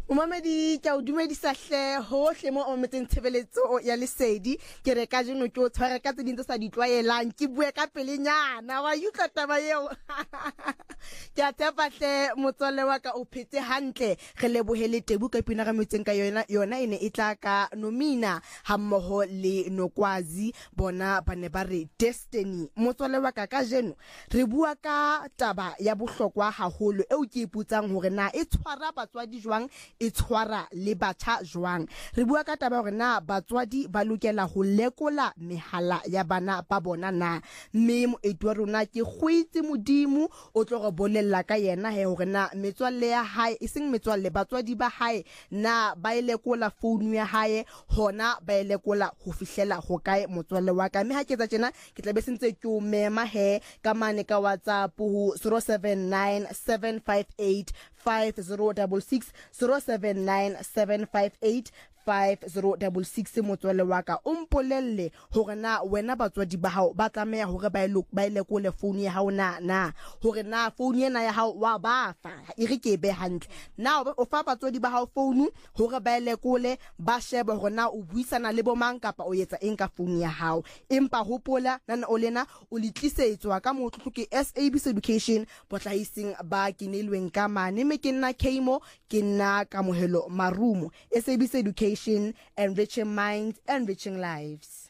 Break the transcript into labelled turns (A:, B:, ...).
A: Umamedi ka o dumedisa hle hohle mo o metseng tshebeletso ya Lesedi ke re ka jeno ke o tshwara ka tsedintse sa ditwaelang ke bue ka pelenyana wa utlwa taba eo ke a tshepa hle motswalle wa ka o phetse hantle re lebohele Tebu ka pina ga metseng ka yona ene e tla ka Nomina hammoho le Nokwazi bona ba ne ba re Destiny motswalle wa ka jeno re bua ka taba ya bohlokwa haholo eo ke iputsang hore na e tshwara batswadi jwang e tshwara le batjha jwang re bua ka taba hore na batswadi ba lokela ho lekola mehala ya bana ba bona na mme moeti wa rona ke kgwitsi modimo o tlo go bolella ka yena he hore na metswalle ya hae iseng metswalle batswadi ba hae na ba lekola phone ya hae hona ba lekola ho fihlela ho kae motswalle wa ka mme ha ke tsa tjena ke tla be sentse ke o mema he ka mane ka WhatsApp ho 0797585066 0797585066 motswalle wa ka o mpolelle hore na wena batswadi ba hao ba tlameha hore ba lekole phone ya hao na hore na phone ena ya hao wa ba fa e re ke be hantle na o fa batswadi ba hao phone hore ba lekole ba shebe hore na o buisana le bomang kapa o etsa eng ka phone ya hao empa hopola nana o lena o litlisetswa ka motlotlo ke SABC Education botlahising ba kinelweng ka mane me ke nna Keimo ke nna ka mohelo marumo SABC Education, enriching minds, enriching lives.